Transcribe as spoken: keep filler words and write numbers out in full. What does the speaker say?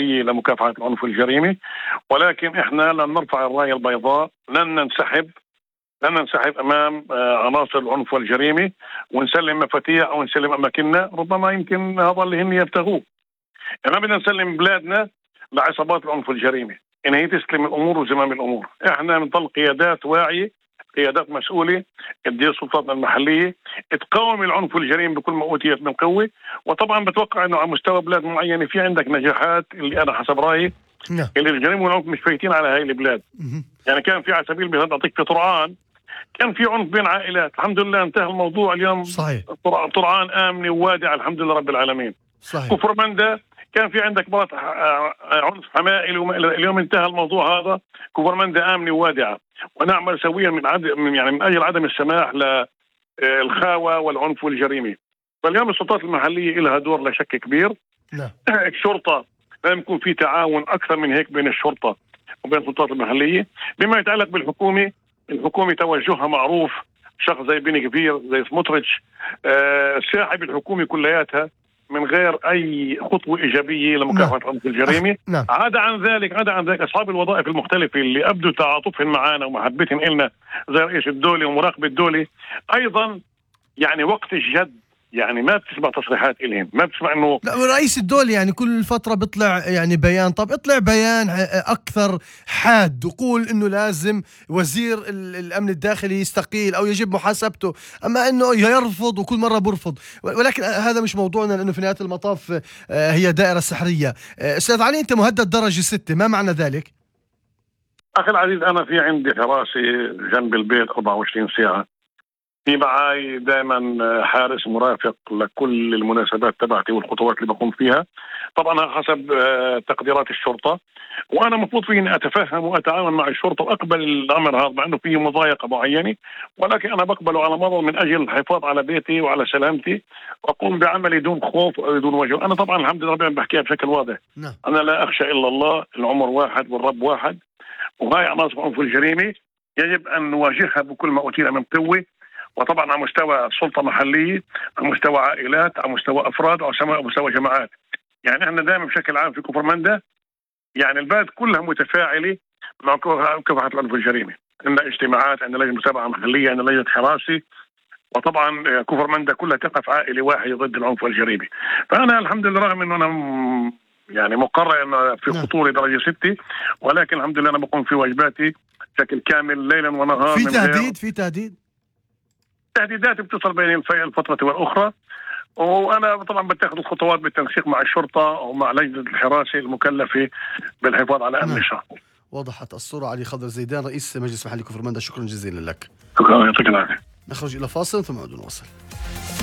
المحلية لمكافحة العنف والجريمة، ولكن إحنا لن نرفع الراية البيضاء، لن ننسحب لن ننسحب أمام عناصر العنف والجريمة ونسلم مفاتيح أو نسلم أماكننا. ربما يمكن هذا اللي هن يبتغوه. ما بدنا نسلم بلادنا لعصابات العنف والجريمة، إن هي تسلم الأمور وزمام الأمور. إحنا بنضل قيادات واعية، قيادات مسؤولة، تدير سلطاتنا المحلية، تقاوم العنف والجريمة بكل ما أوتيت من قوة. وطبعا بتوقع إنه على مستوى بلاد معينة في عندك نجاحات اللي أنا حسب رأيي نعم. اللي الجريمة والعنف مش فايتين على هاي البلاد. يعني كان في على سبيل المثال أعطيك في طرعان كان في عنف بين عائلات، الحمد لله انتهى الموضوع اليوم. صحيح. طرعان آمنة ووادعة الحمد لله رب العالمين. صحيح. كفر مندا كان في عندك مرات عنف حمائي، اليوم انتهى الموضوع هذا. كفر مندا آمنة ووادعة، ونعمل سويا من عدم يعني من أجل عدم السماح للخاوة والعنف والجريمة. فاليوم السلطات المحلية لها دور لا شك كبير. نعم. الشرطة لازم يكون في تعاون أكثر من هيك بين الشرطة وبين السلطات المحلية. بما يتعلق بالحكومة، الحكومة توجهها معروف، شخص زي بني كبير زي سموتريتش آه ساحب الحكومة كلياتها من غير أي خطوة إيجابية لمكافحة العنف والجريمة. نعم. عدا عن ذلك عدا عن ذلك أصحاب الوظائف المختلفة اللي أبدوا تعاطفهم معنا ومحبتهم إلنا زي رئيس الدولة ومراقب الدولة أيضا، يعني وقت الجد يعني ما بتسمع تصريحات إلهم، ما بتسمع إنه لا رئيس الدولة يعني كل فترة بيطلع يعني بيان. طب اطلع بيان أكثر حاد وقول إنه لازم وزير الأمن الداخلي يستقيل أو يجب محاسبته، أما إنه يرفض وكل مرة برفض. ولكن هذا مش موضوعنا، لأنه في نهاية المطاف هي دائرة سحرية. أستاذ علي، أنت مهدد درجة ستة، ما معنى ذلك؟ أخي العزيز، أنا في عندي حراسة جنب البيت أربعة وعشرين ساعة، في معاي دائما حارس مرافق لكل المناسبات تبعتي والخطوات اللي بقوم فيها، طبعا حسب تقديرات الشرطة. وانا مفروض فيني اتفهم واتعاون مع الشرطة واقبل الامر هذا مع انه فيه مضايقة معينة، ولكن انا بقبله على مضض من اجل الحفاظ على بيتي وعلى سلامتي، واقوم بعملي دون خوف او دون وجه. انا طبعا الحمد لله بحكيها بشكل واضح. نعم. انا لا اخشى الا الله، العمر واحد والرب واحد، وهاي عناصر عنف الجريمة يجب ان نواجهها بكل ما اوتينا من قوة، وطبعا على مستوى سلطة محلية، على مستوى عائلات، على مستوى أفراد، على مستوى جماعات. يعني احنا دائما بشكل عام في كفر مندا يعني البلد كلها متفاعلة مع مكافحة العنف والجريمة. عندنا اجتماعات، عندنا لجنة متابعة محلية، عندنا لجنة حراسة، وطبعا كفر مندا كلها تقف عائلة واحدة ضد العنف والجريمة. فأنا الحمد لله رغم إنه أنا يعني مقرر إنه في خطورة درجة ستة، ولكن الحمد لله أنا بقوم في واجباتي بشكل كامل ليلا ونهارا. في تهديد في تهديد تهديدات بتصل بين الفترة والأخرى، وأنا طبعا بتاخذ الخطوات بالتنسيق مع الشرطة ومع لجنة الحراسة المكلفة بالحفاظ على أمن الشعب. وضحت الصورة. علي خضر زيدان، رئيس مجلس محلي كفر مندا، شكرا جزيلا لك. شكرا، يعطيك العافية. نخرج إلى فاصل ثم نعود نواصل.